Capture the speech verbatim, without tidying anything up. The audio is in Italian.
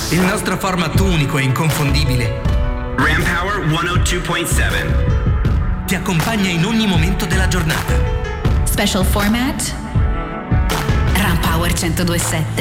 Il nostro format unico e inconfondibile Ram Power centodue virgola sette ti accompagna in ogni momento della giornata. Special format Ram Power centodue virgola sette.